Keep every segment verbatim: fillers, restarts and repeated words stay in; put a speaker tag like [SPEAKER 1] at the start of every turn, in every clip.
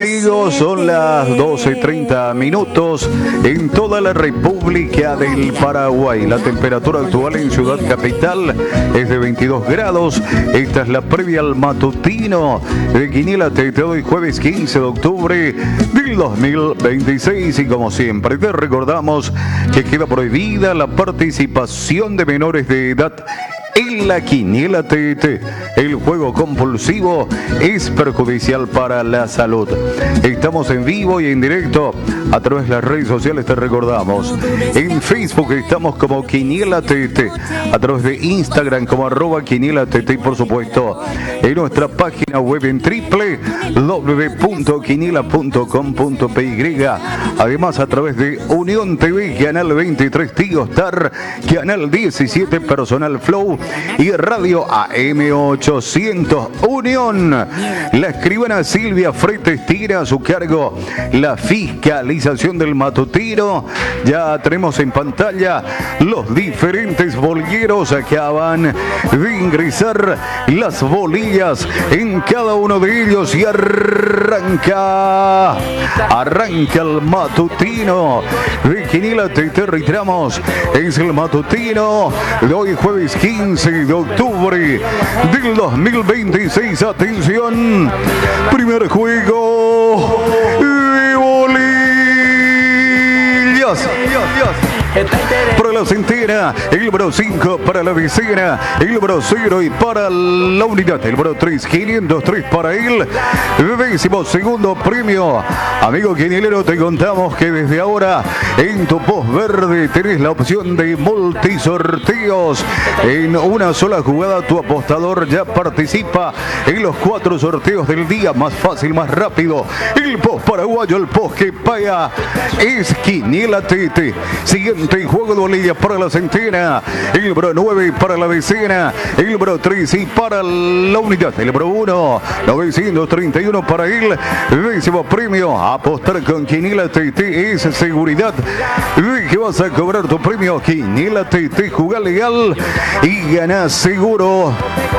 [SPEAKER 1] amigos? Son las doce y treinta minutos en toda la República del Paraguay. La temperatura actual en Ciudad Capital es de veintidós grados. Esta es la previa al matutino de Quiniela T T hoy jueves quince de octubre del dos mil veintiséis. Y como siempre te recordamos que queda prohibida la participación de menores de edad en la Quiniela T T. El juego compulsivo es perjudicial para la salud. Estamos en vivo y en directo a través de las redes sociales, te recordamos. En Facebook estamos como Quiniela T T, a través de Instagram como arroba Quiniela T T y por supuesto en nuestra página web en doble u doble u doble u punto quiniela punto com punto p y. Además a través de Unión T V, Canal veintitrés Tigo Star, Canal diecisiete Personal Flow y Radio A M ochocientos Unión. La escribana Silvia Fretes tira a su cargo la fiscalización del matutino. Ya tenemos en pantalla los diferentes bolilleros. Acaban de ingresar las bolillas en cada uno de ellos y arranca arranca el matutino de Quiniela T T. Reiteramos, es el matutino de hoy jueves quince de octubre del dos mil veintiséis. Atención, primer juego de bolillas. Para la centena, el número cinco para la decena, el número cero y para la unidad, el número tres, quinientos tres para él, décimo segundo premio. Amigo quinielero, te contamos que desde ahora en tu post verde tenés la opción de multisorteos. En una sola jugada tu apostador ya participa en los cuatro sorteos del día, más fácil, más rápido. El post paraguayo, el post que paga es Quiniela T T. Siguiente juego de bolilla para la centena, el número nueve para la decena, el número tres y para la unidad, el número uno, novecientos treinta y uno para él, décimo premio. Apostar con Quiniela T T es seguridad de que vas a cobrar tu premio. Quiniela T T, jugá legal y ganá seguro.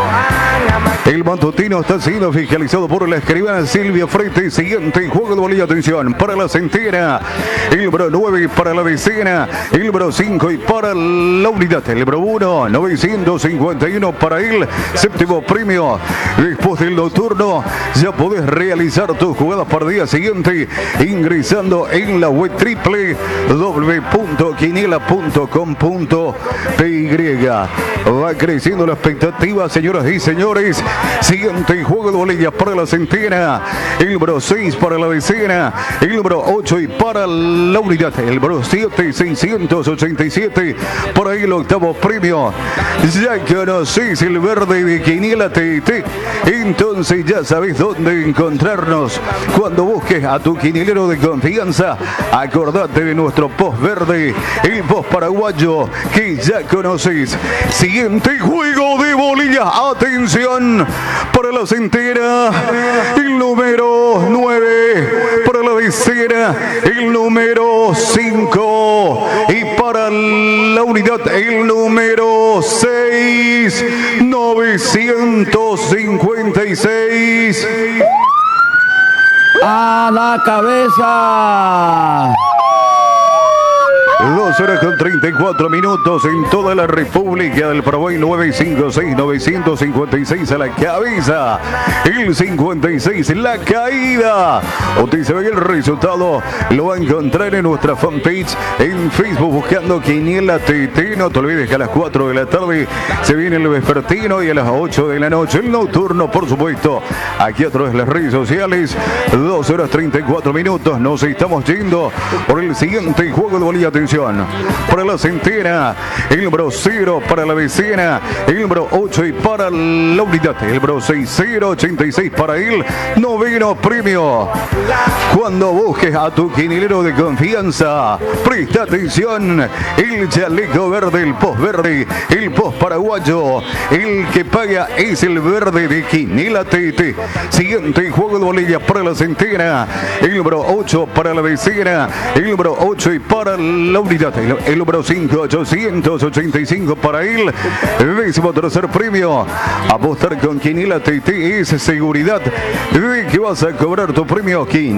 [SPEAKER 1] El matutino está siendo fiscalizado por la escribana Silvia Fretes. Siguiente juego de bolilla, atención, para la centena, el número nueve para la decena, el número cinco y para la unidad, el número uno, novecientos cincuenta y uno para él, séptimo premio. Después del nocturno ya podés realizar tus jugadas para el día siguiente ingresando en la web doble u doble u doble u punto quiniela punto com punto p y. Va creciendo la expectativa, señoras y señores. Siguiente juego de bolillas para la centena, el número seis para la decena, el número ocho y para la unidad, el número siete, seiscientos ochenta y siete por ahí el octavo premio. Ya conocés el verde de Quiniela T T, entonces ya sabés dónde encontrarnos cuando busques a tu quinielero de confianza. Acordate de nuestro post verde, el post paraguayo que ya conoces. Siguiente juego de bolillas, atención, para la centena, el número nueve, para la decena, el número cinco y para la unidad, el número seis, novecientos cincuenta y seis.
[SPEAKER 2] A la cabeza.
[SPEAKER 1] dos horas con treinta y cuatro minutos en toda la República del Paraguay. Nueve cinco seis, novecientos cincuenta y seis a la cabeza, el cincuenta y seis la caída. Usted sabe que el resultado lo va a encontrar en nuestra fanpage en Facebook buscando Quiniela T T. No te olvides que a las cuatro de la tarde se viene el vespertino y a las ocho de la noche el nocturno, por supuesto, aquí a través de las redes sociales. Dos horas treinta y cuatro minutos, nos estamos yendo por el siguiente juego de bolilla. Atención, para la centena, el número cero para la decena, el número ocho y para la unidad, el número seiscientos ochenta y seis para él, noveno premio. Cuando busques a tu quinilero de confianza, presta atención, el chaleco verde, el post verde, el post paraguayo, el que paga es el verde de Quiniela T T. Siguiente juego de bolillas para la centena, el número ocho para la decena, el número ocho y para la unidad, el, el número cinco, ochocientos ochenta y cinco para él, décimo tercer premio. Apostar con Quiniela T T es seguridad de que vas a cobrar tu premio aquí.